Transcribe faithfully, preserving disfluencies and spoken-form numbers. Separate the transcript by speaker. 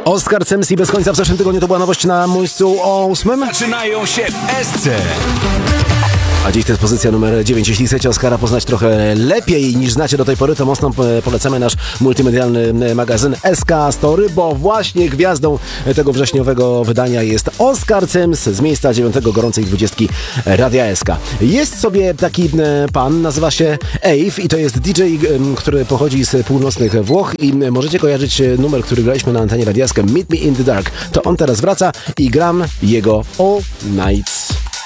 Speaker 1: Oscar Cemsi bez końca w zeszłym tygodniu to była nowość na miejscu ósmym.
Speaker 2: Zaczynają się w Esce.
Speaker 1: A dziś to jest pozycja numer dziewięć. Jeśli chcecie Oscara poznać trochę lepiej niż znacie do tej pory, to mocno polecamy nasz multimedialny magazyn S K Story, bo właśnie gwiazdą tego wrześniowego wydania jest Oscar Cems z miejsca dziewiątego gorącej dwudziestki Radia S K. Jest sobie taki pan, nazywa się Ave i to jest D J, który pochodzi z północnych Włoch i możecie kojarzyć numer, który graliśmy na antenie Radia S K, Meet Me in the Dark. To on teraz wraca i gram jego All Nights.